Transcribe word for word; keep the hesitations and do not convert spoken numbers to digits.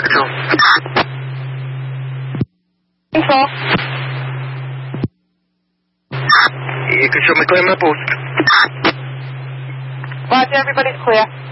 Control. Control. You can show me clear my post. Roger, everybody's clear.